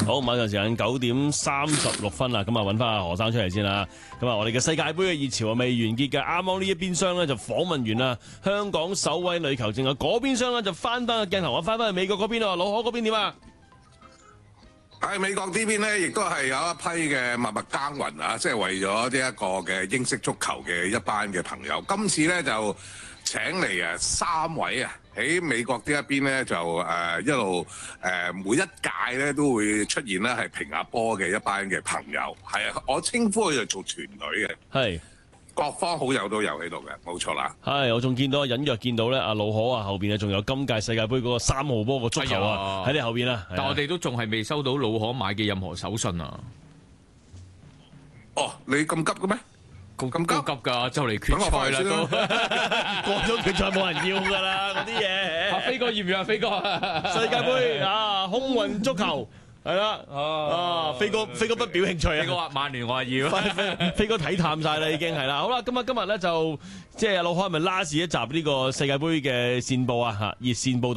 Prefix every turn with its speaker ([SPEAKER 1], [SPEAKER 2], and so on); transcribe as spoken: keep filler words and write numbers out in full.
[SPEAKER 1] 好，晚上時間九點三十六分啦，咁啊揾翻阿何生出嚟先啦。咁啊，我哋嘅世界盃嘅熱潮啊未完結嘅，啱啱呢一邊廂咧就訪問完啦，香港首位女球證啊，嗰邊廂咧就翻翻個鏡頭，我翻翻去美國嗰邊咯，老何嗰邊點啊？
[SPEAKER 2] 喺美國呢邊咧，亦都係有一批嘅默默耕耘啊，即係為咗呢一個嘅英式足球嘅一班嘅朋友。今次咧就請嚟啊三位啊，喺美國呢一邊咧就誒、呃、一路誒、呃、每一屆咧都會出現咧係評下波嘅一班嘅朋友。係啊，我稱呼佢就做團隊嘅。
[SPEAKER 1] 係。
[SPEAKER 2] 各方好友都有喺度嘅，冇錯啦。
[SPEAKER 1] 係，我仲見到隱約見到咧，阿老何啊，後邊啊仲有今屆世界盃嗰個三號波個足球啊，喺你後邊啦。
[SPEAKER 3] 但我哋都仲係未收到老何買嘅任何手信啊！
[SPEAKER 2] 哦，你咁急嘅咩？
[SPEAKER 3] 咁咁急急㗎，就嚟決賽啦都，
[SPEAKER 1] 過咗決賽冇人要㗎啦，嗰啲嘢。
[SPEAKER 3] 阿飛哥要唔要啊？飛哥，
[SPEAKER 1] 世界盃啊，空運足球。係啦，啊，飛哥，飛哥不表興趣啊！
[SPEAKER 3] 飛哥話曼聯我係要，
[SPEAKER 1] 飛飛哥睇淡晒啦，已經係啦。好啦，咁啊，今日咧就即係老何係咪拉住一集呢個世界盃嘅線報啊？嚇，熱線報導。